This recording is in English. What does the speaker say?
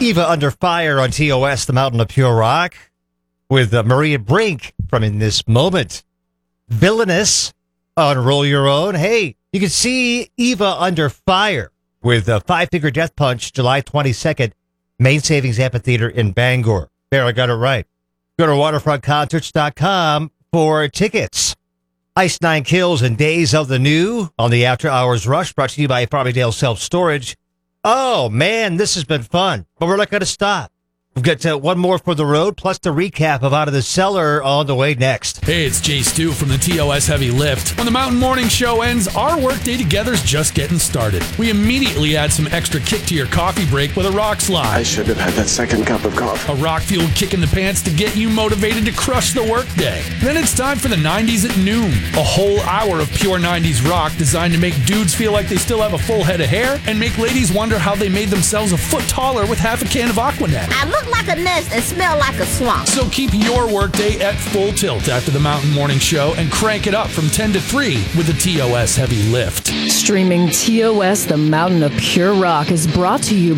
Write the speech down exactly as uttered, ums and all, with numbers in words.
Eva Under Fire on T O S, the Mountain of Pure Rock, with uh, Maria Brink from In This Moment. Villainous on Roll Your Own. Hey, you can see Eva Under Fire with uh, Five Finger Death Punch, July twenty-second, Main Savings Amphitheater in Bangor. There, I got it right. Go to waterfront concerts dot com for tickets. Ice Nine Kills and Days of the New on the After Hours Rush, brought to you by Farmingdale Self Storage. Oh, man, this has been fun, but we're not going to stop. We've got uh, one more for the road, plus the recap of Out of the Cellar on the way next. Hey, it's Jay Stu from the T O S Heavy Lift. When the Mountain Morning Show ends, our workday together's just getting started. We immediately add some extra kick to your coffee break with a rock slide. I should have had that second cup of coffee. A rock-fueled kick in the pants to get you motivated to crush the workday. Then it's time for the nineties at noon. A whole hour of pure nineties rock designed to make dudes feel like they still have a full head of hair and make ladies wonder how they made themselves a foot taller with half a can of Aquanet. I look like a mess and smell like a swamp. So keep your workday at full tilt after the Mountain Morning Show and crank it up from ten to three with the T O S Heavy Lift. Streaming T O S, the Mountain of Pure Rock, is brought to you